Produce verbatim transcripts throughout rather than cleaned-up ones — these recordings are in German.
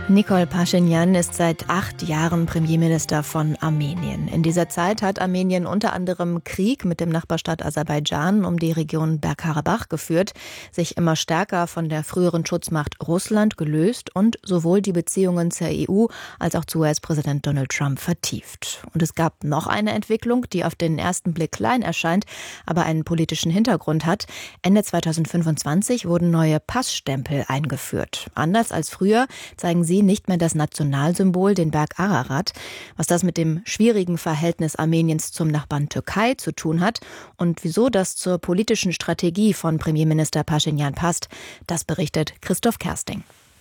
Nikol Paschinjan ist seit acht Jahren Premierminister von Armenien. In dieser Zeit hat Armenien unter anderem Krieg mit dem Nachbarstaat Aserbaidschan um die Region Bergkarabach geführt, sich immer stärker von der früheren Schutzmacht Russland gelöst und sowohl die Beziehungen zur E U als auch zu U S-Präsident Donald Trump vertieft. Und es gab noch eine Entwicklung, die auf den ersten Blick klein erscheint, aber einen politischen Hintergrund hat. Ende zweitausendfünfundzwanzig wurden neue Passstempel eingeführt. Anders als früher zeigen sie nicht mehr das Nationalsymbol, den Berg Ararat. Was das mit dem schwierigen Verhältnis Armeniens zum Nachbarn Türkei zu tun hat und wieso das zur politischen Strategie von Premierminister Paschinjan passt, das berichtet Christoph Kersting.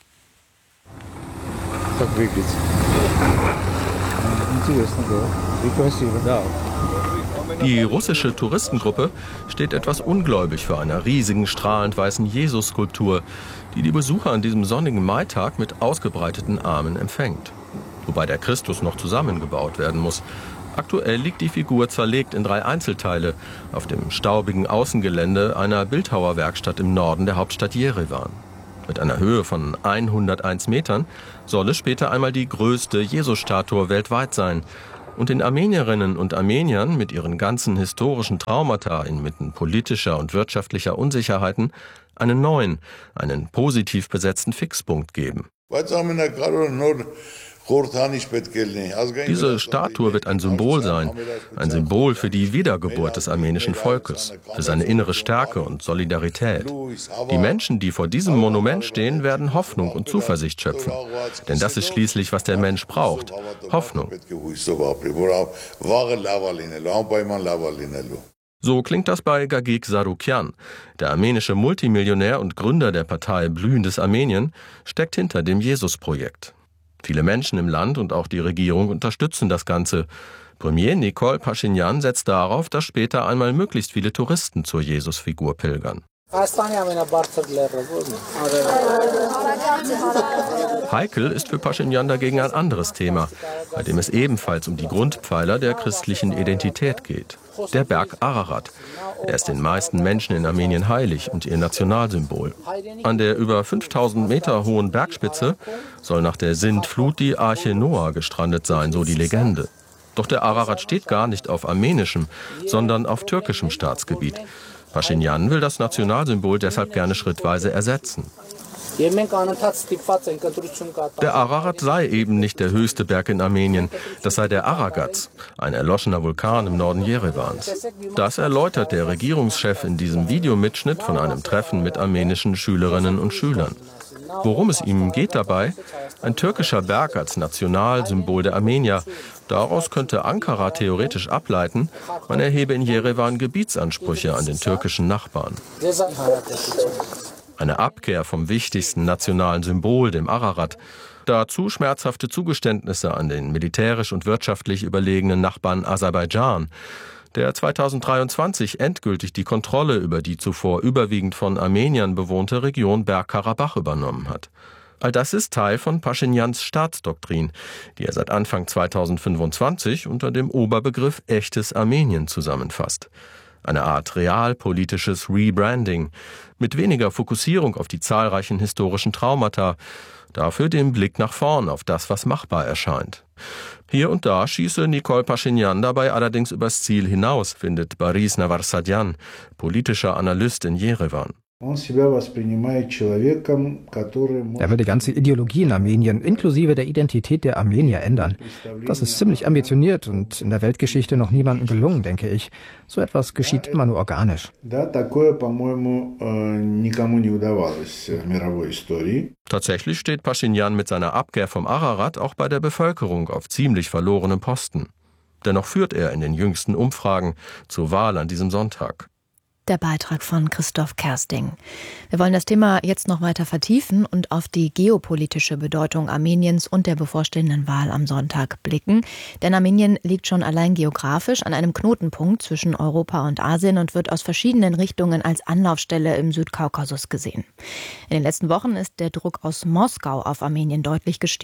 Die russische Touristengruppe steht etwas ungläubig vor einer riesigen, strahlend weißen Jesus-Skulptur, die die Besucher an diesem sonnigen Maitag mit ausgebreiteten Armen empfängt. Wobei der Christus noch zusammengebaut werden muss. Aktuell liegt die Figur zerlegt in drei Einzelteile auf dem staubigen Außengelände einer Bildhauerwerkstatt im Norden der Hauptstadt Jerewan. Mit einer Höhe von hunderteins Metern soll es später einmal die größte Jesus-Statue weltweit sein. Und den Armenierinnen und Armeniern mit ihren ganzen historischen Traumata inmitten politischer und wirtschaftlicher Unsicherheiten einen neuen, einen positiv besetzten Fixpunkt geben. Diese Statue wird ein Symbol sein, ein Symbol für die Wiedergeburt des armenischen Volkes, für seine innere Stärke und Solidarität. Die Menschen, die vor diesem Monument stehen, werden Hoffnung und Zuversicht schöpfen. Denn das ist schließlich, was der Mensch braucht, Hoffnung. So klingt das bei Gagik Sarukyan. Der armenische Multimillionär und Gründer der Partei Blühendes Armenien steckt hinter dem Jesus-Projekt. Viele Menschen im Land und auch die Regierung unterstützen das Ganze. Premier Nikol Paschinjan setzt darauf, dass später einmal möglichst viele Touristen zur Jesusfigur pilgern. Heikel ist für Paschinjan dagegen ein anderes Thema, bei dem es ebenfalls um die Grundpfeiler der christlichen Identität geht. Der Berg Ararat. Er ist den meisten Menschen in Armenien heilig und ihr Nationalsymbol. An der über fünftausend Meter hohen Bergspitze soll nach der Sintflut die Arche Noah gestrandet sein, so die Legende. Doch der Ararat steht gar nicht auf armenischem, sondern auf türkischem Staatsgebiet. Paschinjan will das Nationalsymbol deshalb gerne schrittweise ersetzen. Der Ararat sei eben nicht der höchste Berg in Armenien, das sei der Aragats, ein erloschener Vulkan im Norden Jerevans. Das erläutert der Regierungschef in diesem Videomitschnitt von einem Treffen mit armenischen Schülerinnen und Schülern. Worum es ihm geht dabei? Ein türkischer Berg als Nationalsymbol der Armenier. Daraus könnte Ankara theoretisch ableiten, man erhebe in Jerewan Gebietsansprüche an den türkischen Nachbarn. Eine Abkehr vom wichtigsten nationalen Symbol, dem Ararat. Dazu schmerzhafte Zugeständnisse an den militärisch und wirtschaftlich überlegenen Nachbarn Aserbaidschan, der zweitausenddreiundzwanzig endgültig die Kontrolle über die zuvor überwiegend von Armeniern bewohnte Region Bergkarabach übernommen hat. All das ist Teil von Paschinjans Staatsdoktrin, die er seit Anfang zweitausendfünfundzwanzig unter dem Oberbegriff echtes Armenien zusammenfasst. Eine Art realpolitisches Rebranding mit weniger Fokussierung auf die zahlreichen historischen Traumata, dafür den Blick nach vorn auf das, was machbar erscheint. Hier und da schieße Nikol Paschinjan dabei allerdings übers Ziel hinaus, findet Boris Navarsadian, politischer Analyst in Jerewan. Er will die ganze Ideologie in Armenien inklusive der Identität der Armenier ändern. Das ist ziemlich ambitioniert und in der Weltgeschichte noch niemandem gelungen, denke ich. So etwas geschieht immer nur organisch. Tatsächlich steht Paschinjan mit seiner Abkehr vom Ararat auch bei der Bevölkerung auf ziemlich verlorenem Posten. Dennoch führt er in den jüngsten Umfragen zur Wahl an diesem Sonntag. Der Beitrag von Christoph Kersting. Wir wollen das Thema jetzt noch weiter vertiefen und auf die geopolitische Bedeutung Armeniens und der bevorstehenden Wahl am Sonntag blicken. Denn Armenien liegt schon allein geografisch an einem Knotenpunkt zwischen Europa und Asien und wird aus verschiedenen Richtungen als Anlaufstelle im Südkaukasus gesehen. In den letzten Wochen ist der Druck aus Moskau auf Armenien deutlich gestiegen.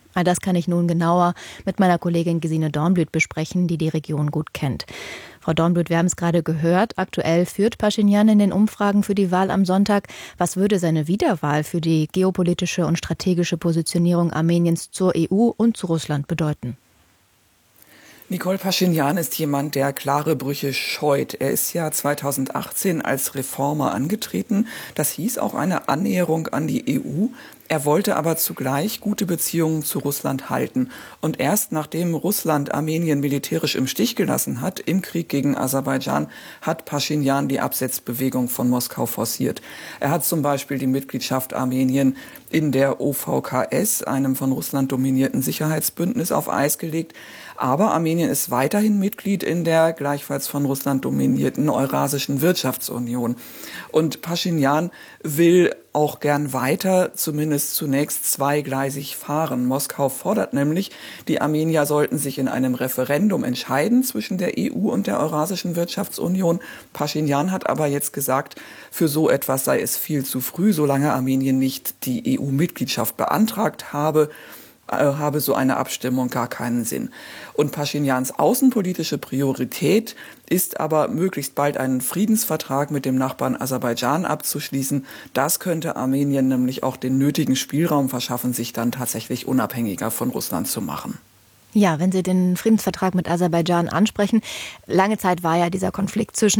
All das kann ich nun genauer mit meiner Kollegin Gesine Dornblüt besprechen, die die Region gut kennt. Frau Dornblüt, wir haben es gerade gehört, aktuell führt Paschinjan in den Umfragen für die Wahl am Sonntag. Was würde seine Wiederwahl für die geopolitische und strategische Positionierung Armeniens zur E U und zu Russland bedeuten? Nikol Paschinjan ist jemand, der klare Brüche scheut. Er ist ja zweitausendachtzehn als Reformer angetreten. Das hieß auch eine Annäherung an die E U. Er wollte aber zugleich gute Beziehungen zu Russland halten. Und erst nachdem Russland Armenien militärisch im Stich gelassen hat, im Krieg gegen Aserbaidschan, hat Paschinjan die Absetzbewegung von Moskau forciert. Er hat zum Beispiel die Mitgliedschaft Armenien in der O V K S, einem von Russland dominierten Sicherheitsbündnis, auf Eis gelegt. Aber Armenien ist weiterhin Mitglied in der gleichfalls von Russland dominierten Eurasischen Wirtschaftsunion. Und Paschinjan will auch gern weiter, zumindest zunächst zweigleisig fahren. Moskau fordert nämlich, die Armenier sollten sich in einem Referendum entscheiden zwischen der E U und der Eurasischen Wirtschaftsunion. Paschinjan hat aber jetzt gesagt, für so etwas sei es viel zu früh, solange Armenien nicht die E U-Mitgliedschaft beantragt habe, habe so eine Abstimmung gar keinen Sinn. Und Paschinjans außenpolitische Priorität ist aber, möglichst bald einen Friedensvertrag mit dem Nachbarn Aserbaidschan abzuschließen. Das könnte Armenien nämlich auch den nötigen Spielraum verschaffen, sich dann tatsächlich unabhängiger von Russland zu machen. Ja, wenn Sie den Friedensvertrag mit Aserbaidschan ansprechen, lange Zeit war ja dieser Konflikt zwischen